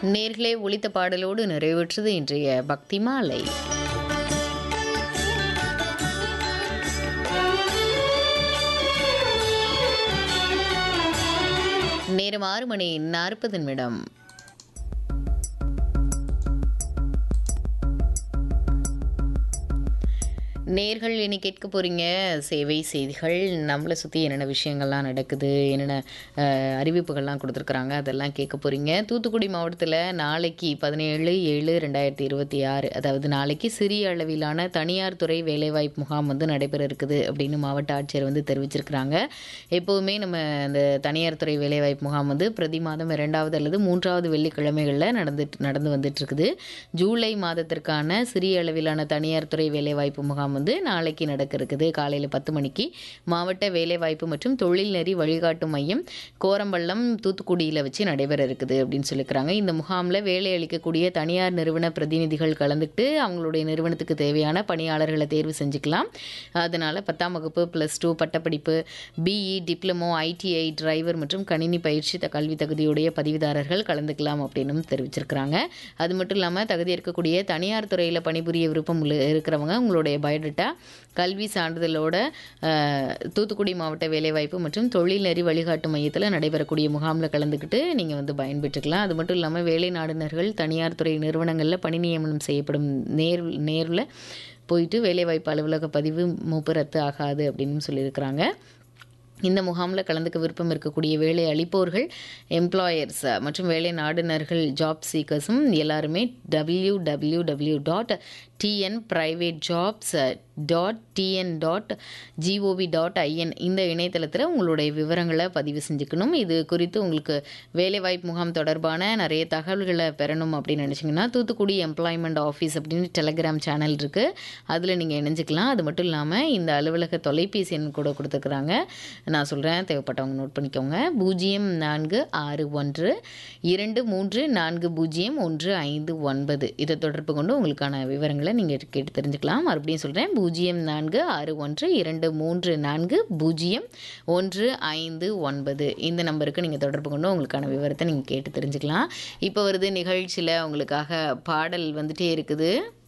நேர்களே ஒலித்த பாடலோடு நிறைவேற்றது இன்றைய பக்தி மாலை. நேரம் 6:40. நேர்கள் இனி கேட்க போகிறீங்க சேவை செய்திகள். நம்மளை சுற்றி என்னென்ன விஷயங்கள்லாம் நடக்குது, என்னென்ன அறிவிப்புகள்லாம் கொடுத்துருக்குறாங்க, அதெல்லாம் கேட்க போகிறீங்க. தூத்துக்குடி மாவட்டத்தில் நாளைக்கு 17/7/2026 அதாவது நாளைக்கு சிறிய அளவிலான தனியார் துறை வேலைவாய்ப்பு முகாம் நடைபெற இருக்குது அப்படின்னு மாவட்ட ஆட்சியர் தெரிவிச்சிருக்கிறாங்க. எப்போவுமே நம்ம அந்த தனியார் துறை வேலைவாய்ப்பு முகாம் பிரதி மாதம் 2வது அல்லது 3வது வெள்ளிக்கிழமைகளில் நடந்து வந்துட்டுருக்குது. ஜூலை மாதத்திற்கான சிறிய அளவிலான தனியார் துறை வேலைவாய்ப்பு முகாம் நாளைக்கு நடக்க இருக்குது. காலையில் 10 மணிக்கு மாவட்ட வேலைவாய்ப்பு மற்றும் தொழில் நெறி வழிகாட்டு மையம் கோரம்பள்ளம் தூத்துக்குடியில் வச்சு நடைபெற இருக்குது அப்படின்னு சொல்லியிருக்கிறாங்க. இந்த முகாமில் வேலை அளிக்கக்கூடிய தனியார் நிறுவன பிரதிநிதிகள் கலந்துக்கிட்டு அவங்களுடைய நிறுவனத்துக்கு தேவையான பணியாளர்களை தேர்வு செஞ்சுக்கலாம். அதனால் 10ஆம் வகுப்பு +2 பட்டப்படிப்பு, பிஇ, டிப்ளமோ, ஐடிஐ, டிரைவர் மற்றும் கணினி பயிற்சி கல்வி தகுதியுடைய பதிவுதாரர்கள் கலந்துக்கலாம் அப்படின்னு தெரிவிச்சிருக்கிறாங்க. அது மட்டும் இல்லாமல் தகுதி இருக்கக்கூடிய தனியார் துறையில் பணிபுரிய விருப்பம் இருக்கிறவங்க உங்களுடைய பயோடேட்டா, கல்வி சான்றிதழோட தூத்துக்குடி மாவட்ட வேலைவாய்ப்பு மற்றும் தொழில் நெறி வழிகாட்டு மையத்தில் நடைபெறக்கூடிய முகாமில் கலந்துக்கிட்டு நீங்கள் பயன்பெற்றுக்கலாம். அது மட்டும் இல்லாமல் வேலை நாடுனர்கள் தனியார் துறை நிறுவனங்களில் பணி நியமனம் செய்யப்படும் நேரில் போயிட்டு வேலைவாய்ப்பு அலுவலக பதிவு மூப்பு ரத்து ஆகாது அப்படின்னு சொல்லியிருக்கிறாங்க. இந்த முகாமில் கலந்துக்க விருப்பம் இருக்கக்கூடிய வேலை அளிப்போர்கள், எம்ப்ளாயர்ஸ் மற்றும் வேலை நாடுனர்கள், ஜாப் சீக்கர்ஸும் எல்லாருமே www.tnprivatejobs.tn.gov.in இந்த இணையதளத்தில் உங்களுடைய விவரங்களை பதிவு செஞ்சுக்கணும். இது குறித்து உங்களுக்கு வேலைவாய்ப்பு முகாம் தொடர்பான நிறைய தகவல்களை பெறணும் அப்படின்னு நினச்சிங்கன்னா தூத்துக்குடி எம்ப்ளாய்மெண்ட் ஆஃபீஸ் அப்படின்னு டெலகிராம் சேனல் இருக்குது, அதில் நீங்கள் இணைஞ்சிக்கலாம். அது மட்டும் இல்லாமல் இந்த அலுவலக தொலைபேசி எண் கூட கொடுத்துருக்குறாங்க. நான் சொல்கிறேன், தேவைப்பட்டவங்க நோட் பண்ணிக்கோங்க. 046123405159 இதை தொடர்பு கொண்டு உங்களுக்கான விவரங்களை நீங்கள் கேட்டு தெரிஞ்சுக்கலாம். மறுபடியும் சொல்கிறேன், 046123405159 இந்த நம்பருக்கு நீங்கள் தொடர்பு கொண்டு உங்களுக்கான விவரத்தை நீங்கள் கேட்டு தெரிஞ்சுக்கலாம். இப்போ வருது நிகழ்ச்சியில் உங்களுக்காக பாடல் வந்துட்டே இருக்குது.